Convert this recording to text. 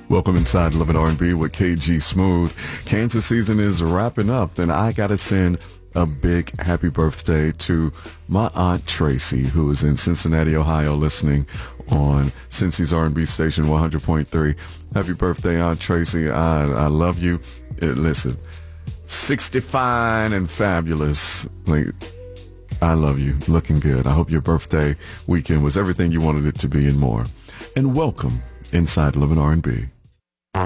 Welcome inside Love and R&B with KG Smooth. Kansas season is wrapping up, and I got to send a big happy birthday to my Aunt Tracy, who is in Cincinnati, Ohio, listening on Cincy's R&B station 100.3. Happy birthday, Aunt Tracy. I love you. Listen, 65 and fabulous. I love you. Looking good. I hope your birthday weekend was everything you wanted it to be and more. And welcome inside Love and R&B.